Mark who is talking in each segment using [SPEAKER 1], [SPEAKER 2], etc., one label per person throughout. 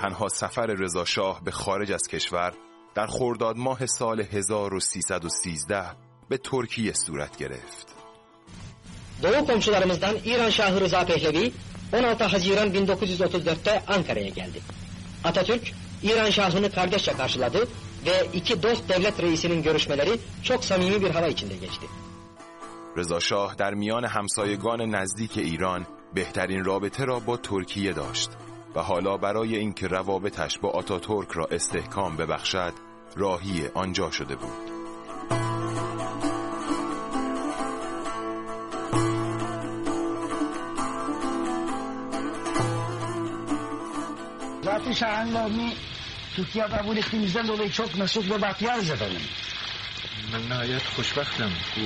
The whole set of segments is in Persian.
[SPEAKER 1] تنها سفر رضاشاه به خارج از کشور در خرداد ماه سال 1313 به ترکیه صورت گرفت.
[SPEAKER 2] Doğu komşularımızdan İran Şahı Rıza Pehlevi 16 Haziran 1934'te Ankara'ya geldi. Atatürk, İran Şahı'nı kardeşçe karşıladı ve iki dost devlet reisinin görüşmeleri çok samimi bir hava içinde geçti.
[SPEAKER 1] رضاشاه در میان همسایگان نزدیک ایران بهترین رابطه را با ترکیه داشت و حالا برای اینکه روابطش با آتاتورک را استحکام ببخشد راهی آنجا شده بود.
[SPEAKER 3] Zaten şahanlarını Türkiye kabul ettiğimizden dolayı çok mesut ve bahtiyarız efendim.
[SPEAKER 4] من نهایت خوشبختم او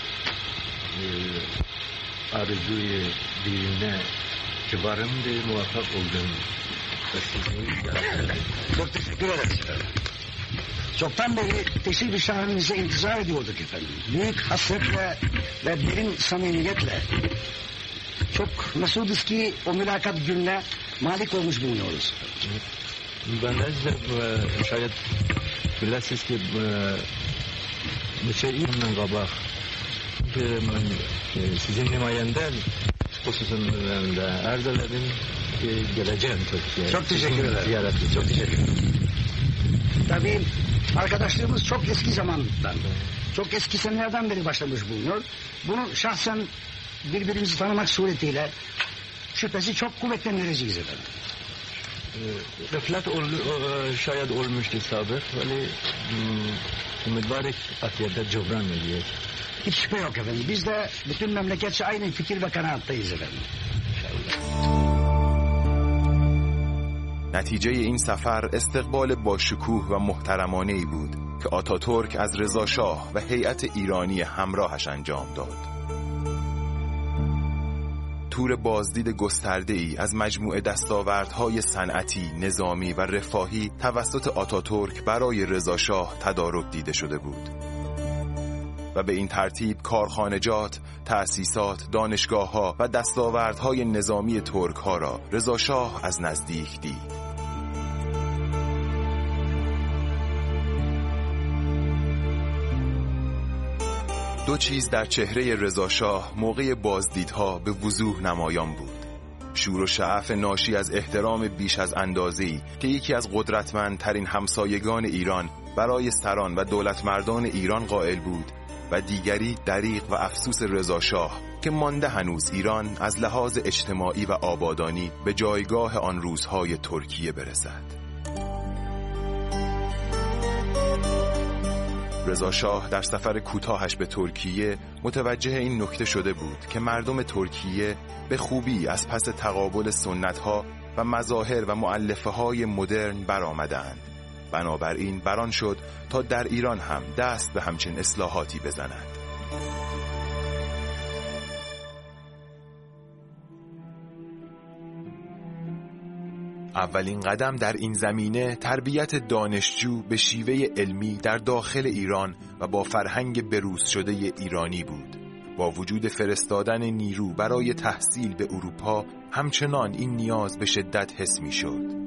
[SPEAKER 4] آرزوی دیرینه که barındı muvaffak oldum.
[SPEAKER 3] Çok teşekkür ederiz efendim. Çoktan beri teşrif-i şahanınıza intizar ediyorduk efendim. Büyük hasretle ve derin samimiyetle. Çok mesuduz ki o mülakat gününe malik olmuş bulunuyoruz.
[SPEAKER 4] Ben de şayet biləsiniz ki neçə ildən qabaq mən sizin nümayəndə xüsusən ərz elədim ki gələcəyim Türkiye'ye.
[SPEAKER 3] Çok teşekkür ederim. Ziyaretli, çok teşekkür ederim. Tabii arkadaşlığımız çok eski zamandan, çok eski senelerden beri başlamış bulunuyor. Bunu şahsen birbirimizi tanımak suretiyle şüphesi çok kuvvetlendireceğiz efendim.
[SPEAKER 4] Rıflat şayet olmuştu sabır. Vali mübarek atiyette cebran ediyor.
[SPEAKER 3] Hiç şüphe yok efendim. Biz de bütün memleketçe aynı fikir ve kanaattayız efendim.
[SPEAKER 1] نتیجه این سفر استقبال با شکوه و محترمانه‌ای بود که آتاتورک از رضاشاه و هیئت ایرانی همراهش انجام داد. تور بازدید گسترده‌ای از مجموعه دستاوردهای صنعتی، نظامی و رفاهی توسط آتاتورک برای رضاشاه تدارک دیده شده بود و به این ترتیب کارخانجات، تأسیسات، دانشگاه‌ها و دستاوردهای نظامی ترک‌ها را رضاشاه از نزدیک دید. دو چیز در چهره رضاشاه موقع بازدیدها به وضوح نمایان بود: شور و شعف ناشی از احترام بیش از اندازه‌ای که یکی از قدرتمندترین همسایگان ایران برای سران و دولتمردان ایران قائل بود، و دیگری دریغ و افسوس رضاشاه که مانده هنوز ایران از لحاظ اجتماعی و آبادانی به جایگاه آن روزهای ترکیه برسد. رضاشاه در سفر کوتاهش به ترکیه متوجه این نکته شده بود که مردم ترکیه به خوبی از پس تقابل سنت‌ها و مظاهر و مؤلفه‌های مدرن برآمدند. بنابراین بران شد تا در ایران هم دست به همچین اصلاحاتی بزند. اولین قدم در این زمینه تربیت دانشجو به شیوه علمی در داخل ایران و با فرهنگ بروز شده ایرانی بود. با وجود فرستادن نیرو برای تحصیل به اروپا، همچنان این نیاز به شدت حس می شد.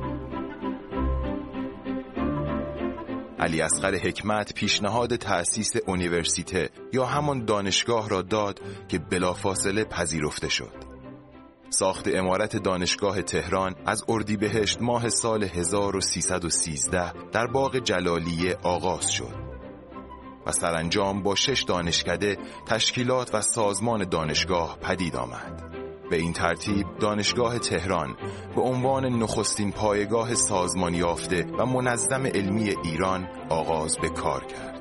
[SPEAKER 1] علی اصغر حکمت پیشنهاد تأسیس اونیورسیته یا همان دانشگاه را داد که بلافاصله پذیرفته شد. ساخت عمارت دانشگاه تهران از اردیبهشت ماه سال 1313 در باغ جلالیه آغاز شد و سرانجام با 6 دانشکده، تشکیلات و سازمان دانشگاه پدید آمد. به این ترتیب دانشگاه تهران به عنوان نخستین پایگاه سازمان یافته و منظم علمی ایران آغاز به کار کرد.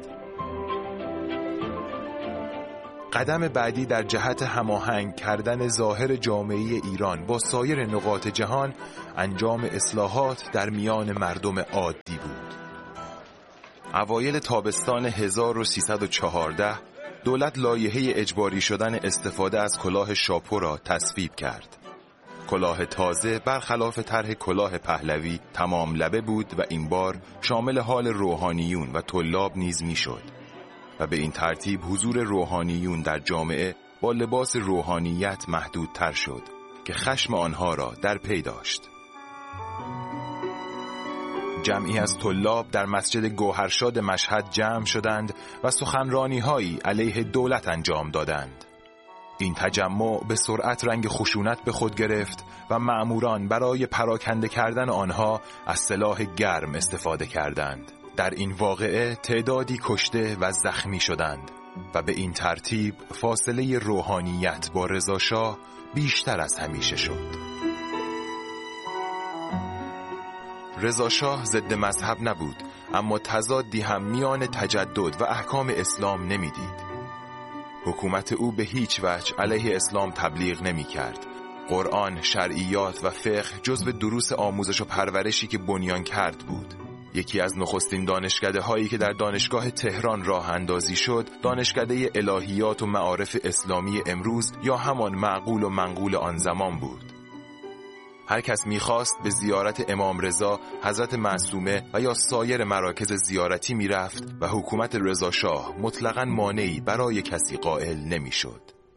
[SPEAKER 1] قدم بعدی در جهت هماهنگ کردن ظاهر جامعه ایران با سایر نقاط جهان، انجام اصلاحات در میان مردم عادی بود. اوایل تابستان 1314 دولت لایحه اجباری شدن استفاده از کلاه شاپو را تصویب کرد. کلاه تازه برخلاف طرح کلاه پهلوی تمام لبه بود و این بار شامل حال روحانیون و طلاب نیز میشد و به این ترتیب حضور روحانیون در جامعه با لباس روحانیت محدودتر شد که خشم آنها را در پی داشت. جمعی از طلاب در مسجد گوهرشاد مشهد جمع شدند و سخنرانی‌هایی علیه دولت انجام دادند. این تجمع به سرعت رنگ خشونت به خود گرفت و مأموران برای پراکنده کردن آنها از سلاح گرم استفاده کردند. در این واقعه تعدادی کشته و زخمی شدند و به این ترتیب فاصله روحانیت با رضاشاه بیشتر از همیشه شد. رضاشاه ضد مذهب نبود، اما تضادی هم میان تجدد و احکام اسلام نمیدید. حکومت او به هیچ وجه علیه اسلام تبلیغ نمی کرد. قرآن، شرعیات و فقه جزو دروس آموزش و پرورشی که بنیان کرد بود. یکی از نخستین دانشکده هایی که در دانشگاه تهران راه اندازی شد، دانشکده الهیات و معارف اسلامی امروز یا همان معقول و منقول آن زمان بود. هر کس می‌خواست به زیارت امام رضا، حضرت معصومه و یا سایر مراکز زیارتی می‌رفت و حکومت رضاشاه مطلقاً مانعی برای کسی قائل نمی‌شد.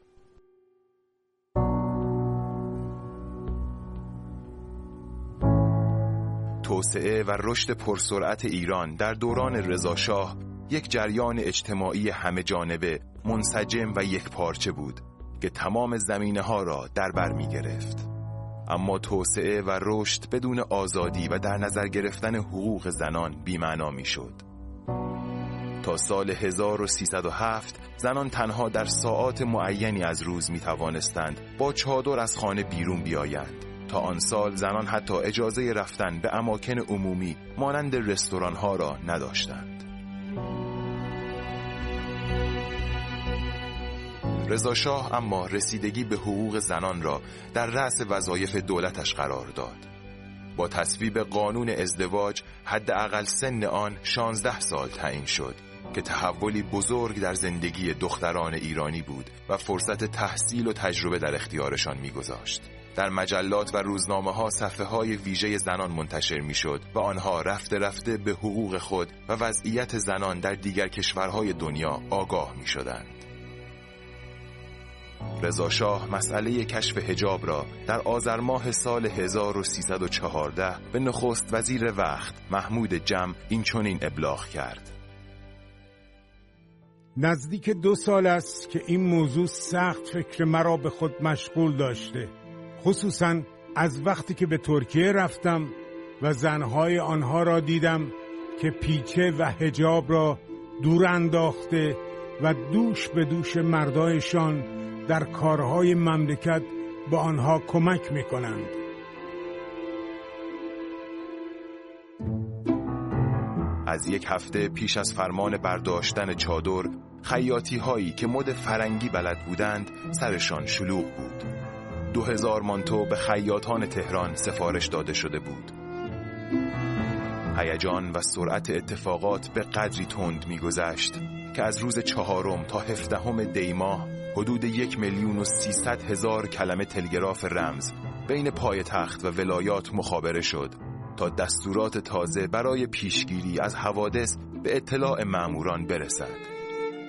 [SPEAKER 1] توسعه و رشد پرسرعت ایران در دوران رضاشاه یک جریان اجتماعی همه جانبه، منسجم و یکپارچه بود که تمام زمینه‌ها را در بر می‌گرفت. اما توسعه و رشد بدون آزادی و در نظر گرفتن حقوق زنان بی‌معنا می‌شد. تا سال 1307 زنان تنها در ساعات معینی از روز می‌توانستند با چادر از خانه بیرون بیایند. تا آن سال زنان حتی اجازه رفتن به اماکن عمومی مانند رستوران‌ها را نداشتند. رضاشاه اما رسیدگی به حقوق زنان را در رأس وظایف دولتش قرار داد. با تصویب قانون ازدواج حداقل سن آن 16 سال تعیین شد که تحولی بزرگ در زندگی دختران ایرانی بود و فرصت تحصیل و تجربه در اختیارشان می‌گذاشت. در مجلات و روزنامه‌ها صفحه‌های ویژه زنان منتشر می‌شد و آنها رفته رفته به حقوق خود و وضعیت زنان در دیگر کشورهای دنیا آگاه می‌شدند. رضاشاه مسئله کشف حجاب را در آذر ماه سال 1314 به نخست وزیر وقت محمود جم این چنین ابلاغ کرد:
[SPEAKER 5] نزدیک 2 سال است که این موضوع سخت فکر مرا به خود مشغول داشته، خصوصاً از وقتی که به ترکیه رفتم و زنهای آنها را دیدم که پیچه و حجاب را دور انداخته و دوش به دوش مردایشان در کارهای مملکت با آنها کمک می‌کنند.
[SPEAKER 1] از 1 هفته پیش از فرمان برداشتن چادر، خیاطی هایی که مد فرنگی بلد بودند سرشان شلوغ بود. 2000 مانتو به خیاطان تهران سفارش داده شده بود. هیجان و سرعت اتفاقات به قدری تند می‌گذشت که از روز 4 تا 17 دی ماه حدود 1,300,000 کلمه تلگراف رمز بین پایتخت و ولایات مخابره شد تا دستورات تازه برای پیشگیری از حوادث به اطلاع ماموران برسد.